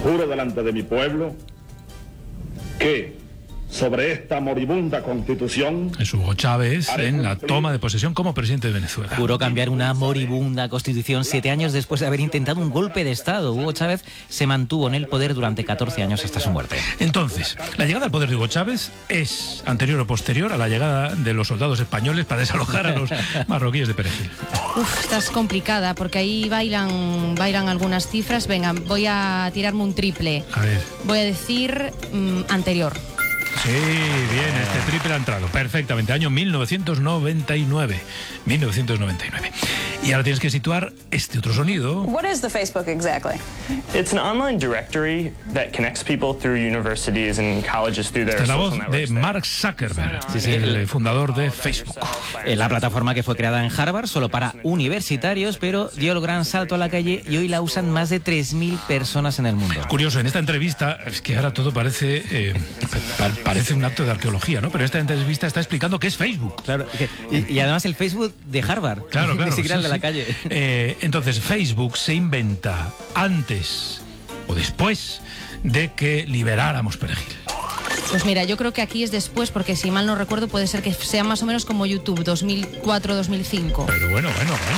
Juro delante de mi pueblo que sobre esta moribunda Constitución... Es Hugo Chávez en la toma de posesión como presidente de Venezuela. Juró cambiar una moribunda Constitución 7 años después de haber intentado un golpe de Estado. Hugo Chávez se mantuvo en el poder durante 14 años hasta su muerte. Entonces, la llegada al poder de Hugo Chávez es anterior o posterior a la llegada de los soldados españoles para desalojar a los marroquíes de Perejil. Uf, esta es complicada porque ahí bailan algunas cifras. Venga, voy a tirarme un triple. A ver. Voy a decir anterior. Sí, bien, este triple ha entrado perfectamente. Año 1999. 1999. Y ahora tienes que situar este otro sonido. What is the Facebook exactly? It's an online directory that connects people through universities and colleges through their Esta es la voz social de networks. Mark Zuckerberg, el fundador de Facebook. La plataforma que fue creada en Harvard solo para universitarios, pero dio el gran salto a la calle y hoy la usan más de 3.000 personas en el mundo. Curioso, en esta entrevista, es que ahora todo parece un acto de arqueología, ¿no? Pero esta entrevista está explicando qué es Facebook. Claro, y además el Facebook de Harvard. Claro, Ni siquiera el de la calle. Entonces, Facebook se inventa antes o después de que liberáramos Perejil. Pues mira, yo creo que aquí es después, porque si mal no recuerdo puede ser que sea más o menos como YouTube, 2004-2005. Pero bueno.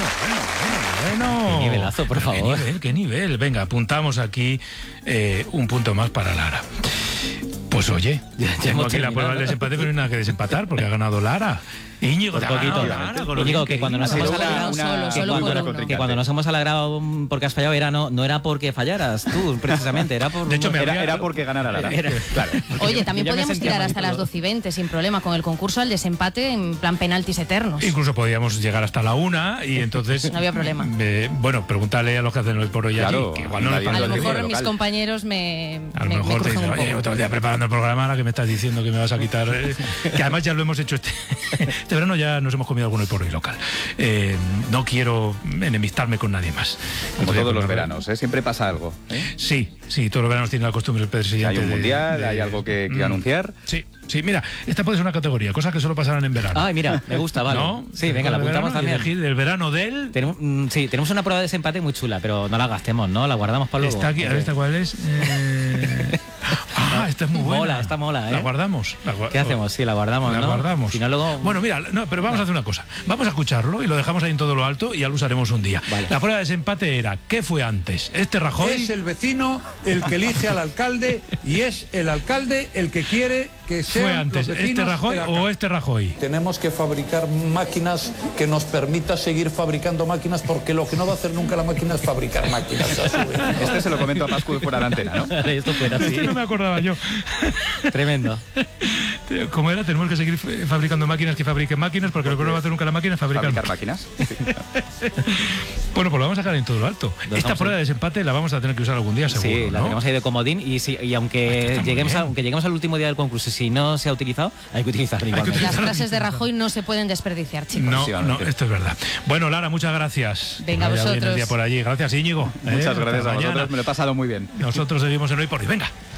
Qué nivelazo, por favor. Qué nivel. Venga, apuntamos aquí un punto más para Lara. Pues oye, tengo aquí la prueba del desempate, pero no hay nada que desempatar porque ha ganado Lara. Íñigo, por poquito. Íñigo, que cuando nos hemos alegrado, que cuando nos hemos alegrado porque has fallado no era porque fallaras tú, precisamente, era por... De hecho, era porque ganara Lara. Claro. Oye, también podíamos tirar hasta las 12:20 sin problema con el concurso al desempate en plan penaltis eternos. Incluso podíamos llegar hasta la 1 y entonces... No había problema. Bueno, pregúntale a los que hacen el por hoy allí, que igual no a lo mejor mis compañeros me a lo mejor te dicen, oye, otro día preparando el programa, ahora que me estás diciendo que me vas a quitar... que además ya lo hemos hecho este verano, ya nos hemos comido alguno el por hoy local. No quiero enemistarme con nadie más. Como todos los veranos, siempre pasa algo. Sí, todos los veranos tiene la costumbre el presidente. Hay un mundial, hay algo que anunciar. Sí, mira, esta puede ser una categoría, cosas que solo pasarán en verano. Ay, mira, me gusta, vale. ¿No? Sí, venga, la apuntamos también. Elegir el verano del... Tenemos una prueba de desempate muy chula, pero no la gastemos, ¿no? La guardamos para luego. Está aquí, a ver, ¿esta cuál es? Esta es muy buena. Está mola, ¿eh? ¿La guardamos? ¿Qué hacemos? Sí, la guardamos, ¿no? La guardamos. Si no, luego... Bueno, mira, pero vamos a hacer una cosa. Vamos a escucharlo y lo dejamos ahí en todo lo alto y ya lo usaremos un día. Vale. La prueba de desempate era, ¿qué fue antes? ¿Rajoy? Es el vecino el que elige al alcalde y es el alcalde el que quiere que sean ¿Fue antes los vecinos Rajoy o Rajoy? Tenemos que fabricar máquinas que nos permita seguir fabricando máquinas, porque lo que no va a hacer nunca la máquina es fabricar máquinas a su vez. Se lo comento a Pascu fuera de la antena, ¿no? Esto fuera así. No me acordaba yo. Tremendo. ¿Cómo era? Tenemos que seguir fabricando máquinas que fabriquen máquinas, porque lo que no va a hacer nunca la máquina es fabricar máquinas. Bueno, pues lo vamos a sacar en todo lo alto. Esta prueba de desempate la vamos a tener que usar algún día, seguro. Sí, la tenemos ahí de comodín y aunque lleguemos al último día del concurso, si no se ha utilizado, hay que utilizarla igualmente. Las frases de Rajoy no se pueden desperdiciar, chicos. No, esto es verdad. Bueno, Lara, muchas gracias. Venga, vosotros. El día por allí. Gracias, Íñigo. Muchas gracias a vosotros, me lo he pasado muy bien. Nosotros seguimos en Hoy por Hoy. Venga.